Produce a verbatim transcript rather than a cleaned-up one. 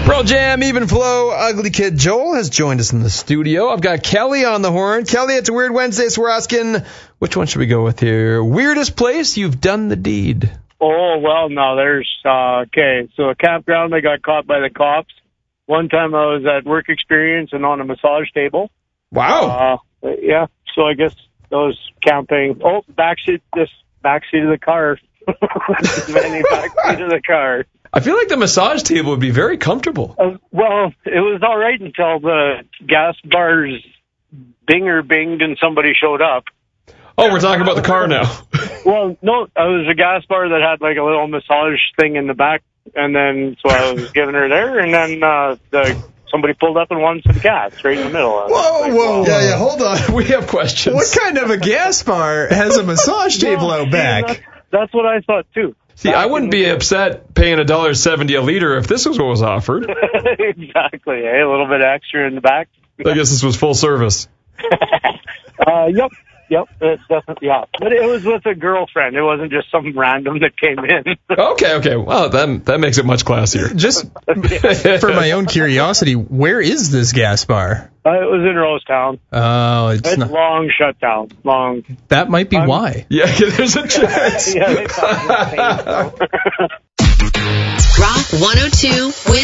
Pearl Jam, Even Flow, Ugly Kid Joel has joined us in the studio. I've got Kelly on the horn. Kelly, it's a Weird Wednesday, so we're asking, which one should we go with here? Weirdest place you've done the deed? Oh, well, no, there's, uh, okay, so a campground, I got caught by the cops. One time I was at work experience and on a massage table. Wow. Uh, yeah, so I guess I was camping. Oh, backseat, this backseat of the car. Many backseat of the car. I feel like the massage table would be very comfortable. Uh, well, it was all right until the gas bars binger binged and somebody showed up. Oh, we're talking about the car now. Well, no, it was a gas bar that had like a little massage thing in the back, and then so I was giving her there, and then uh, the somebody pulled up and wanted some gas right in the middle. Whoa, like, whoa, yeah, yeah, hold on. We have questions. What kind of a gas bar has a massage table no, out back? That's, that's what I thought, too. See, I wouldn't be upset paying one dollar seventy a liter if this was what was offered. Exactly. Hey, a little bit extra in the back. I guess this was full service. uh, yep. Yep, it's definitely, yeah. But it was with a girlfriend. It wasn't just some random that came in. Okay, okay. Well, that, that makes it much classier. Just for my own curiosity, where is this gas bar? Uh, it was in Rosetown. Oh, it's, it's not... long shutdown. Long. That might be um, why. Yeah, there's a chance. Yeah, they thought it was painful. Rock one oh two with